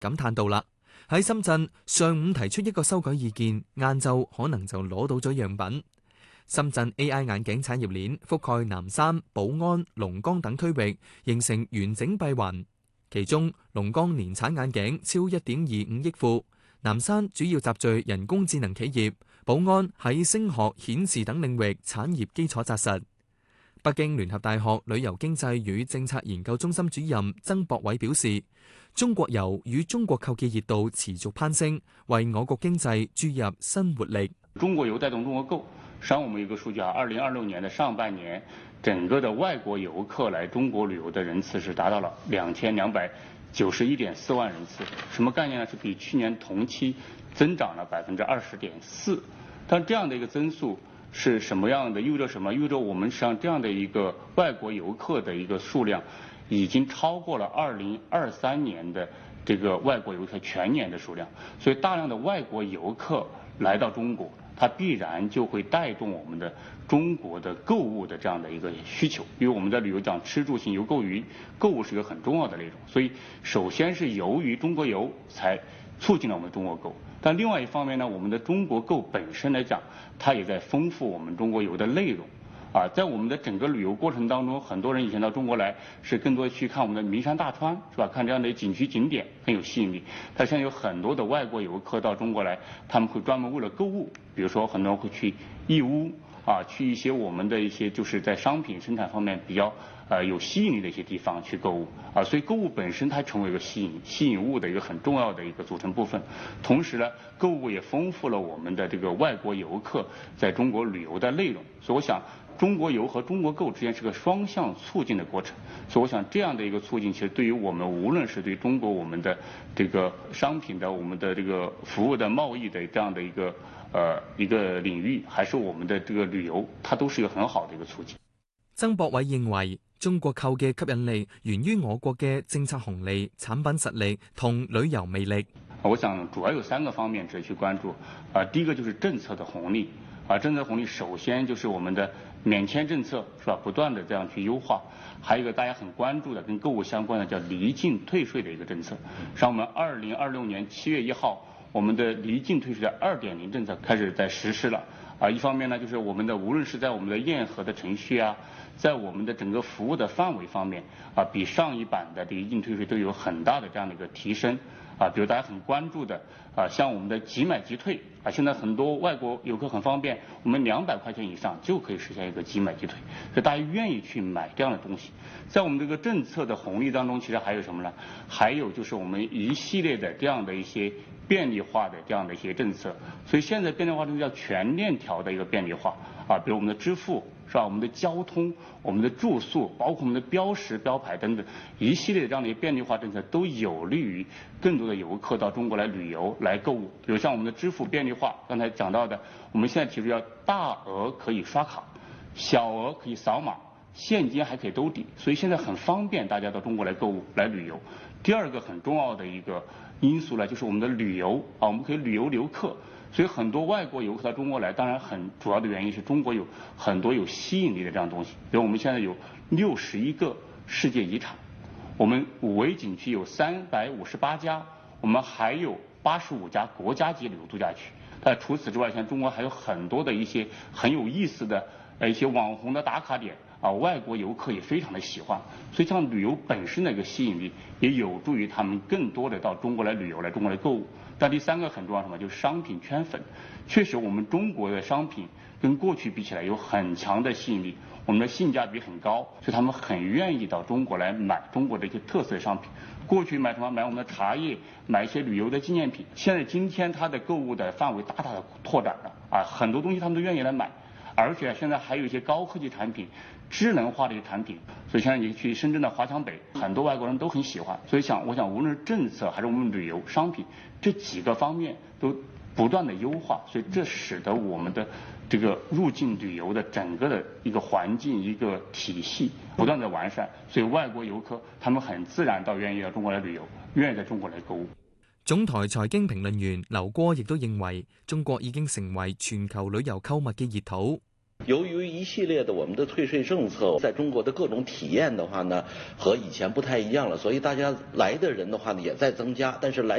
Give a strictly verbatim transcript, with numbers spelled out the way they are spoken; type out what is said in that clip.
感嘆到啦，喺深圳上午提出一個修改意見，晏晝可能就攞到咗樣品。深圳 A I 眼鏡產業鏈覆蓋南山、寶安、龍崗等區域，形成完整閉環。其中龍崗年產眼鏡超一點二五億副，南山主要集聚人工智能企業，寶安喺聲學、顯示等領域產業基礎紮實。北京聯合大學旅遊經濟與政策研究中心主任曾博偉表示，中國遊與中國購嘅熱度持續攀升，為我國經濟注入新活力。 中國遊帶動中國購，實際上我們有個數據啊，二零二六年的上半年，整個的外國遊客來中國旅遊的人次是達到了兩千兩百九十一點四萬人次，什麼概念呢？是比去年同期增長了百分之二十點四。但這樣的一個增速是什麼樣的？意味着什麼？意味着我們實際上這樣的一個外國遊客的一個數量，已經超過了二零二三年的這個外國遊客全年的數量。所以大量的外國遊客來到中國，它必然就會帶動我們的中國的購物的這樣的一個需求。因為我們在旅遊講吃住行遊購娛，購物是一個很重要的內容。所以首先是由於中國遊才促進了我們的中國購。但另外一方面呢，我們的中國購本身來講，它也在豐富我們中國遊的內容。啊，在我們的整個旅遊過程當中，很多人以前到中國來是更多去看我們的名山大川，是吧？看這樣的景區景點很有吸引力。但現在有很多的外國遊客到中國來，他們會專門為了購物，比如說很多人會去義烏啊，去一些我們的一些就是在商品生產方面比較呃有吸引力的一些地方去購物啊。所以購物本身它成為一個吸引吸引物的一個很重要的一個組成部分。同時呢，購物也豐富了我們的這個外國遊客在中國旅遊的內容。所以我想，中國遊和中國購之間是個雙向促進的過程，所以我想這樣的一個促進，其實對於我們無論是對中國我們的這個商品的、我們的這個服務的貿易的這樣的一個呃一個領域，還是我們的這個旅遊，它都是一個很好的一個促進。 曾博偉認為，中國購嘅吸引力源於我國嘅政策紅利、產品實力同旅遊魅力。 我想主要有三個方面值得去關注啊，第一個就是政策的紅利啊，政策紅利首先就是我們的免簽政策是吧，不斷的這樣去優化，還有一個大家很關注的跟購物相關的叫離境退稅的一個政策。像我們二零二六年七月一號，我們的離境退稅的二點零政策開始在實施了啊。一方面呢，就是我們的無論是在我們的驗核的程序啊，在我們的整個服務的範圍方面啊，比上一版的離境退稅都有很大的這樣的一個提升啊。比如大家很關注的啊，像我們的即買即退啊，現在很多外國遊客很方便，我們兩百塊錢以上就可以實現一個即買即退，所以大家願意去買這樣的東西。在我們這個政策的紅利當中，其實還有什麼呢？還有就是我們一系列的這樣的一些便利化的這樣的一些政策。所以現在便利化政策叫全鏈條的一個便利化啊，比如我們的支付是吧，我們的交通、我們的住宿，包括我們的標識、標牌等等，一系列的這樣的一個便利化政策，都有利於更多的遊客到中國來旅遊、來購物。比如像我們的支付便利化，剛才講到的，我們現在提出要大額可以刷卡，小額可以掃碼，現金還可以兜底，所以現在很方便大家到中國來購物、來旅遊。第二個很重要的一個因素呢，就是我們的旅遊啊，我們可以旅遊留客。所以很多外國遊客到中國來，當然很主要的原因是中國有很多有吸引力的這樣東西。比如我們現在有六十一個世界遺產，我們五 A 景區有三百五十八家，我們還有八十五家國家級旅遊度假區。但除此之外，現在中國還有很多的一些很有意思的呃一些網紅的打卡點啊，外國遊客也非常的喜歡。所以像旅遊本身的一個吸引力，也有助於他們更多的到中國來旅遊、來中國來購物。但第三個很重要什麼，就是商品圈粉。確實我們中國的商品跟過去比起來有很強的吸引力，我們的性價比很高，所以他們很願意到中國來買中國的一些特色商品。過去買什麼？買我們的茶葉，買一些旅遊的紀念品。現在今天它的購物的範圍大大的拓展了啊，很多東西他們都願意來買，而且現在還有一些高科技產品、智能化的一些產品。所以現在你去深圳的華強北，很多外國人都很喜歡。所以想，我想無論是政策還是我們旅遊商品這幾個方面都不斷的優化，所以這使得我們的這個入境旅遊的整個的一個環境、一個體系不斷的完善，所以外國遊客他們很自然到願意到中國來旅遊，願意在中國來購物。 總台財經評論員劉戈亦都認為，中國已經成為全球旅遊購物嘅熱土。 由于一系列的我们的退税政策在中国的各种体验的话呢，和以前不太一样了，所以大家来的人的话呢也在增加，但是来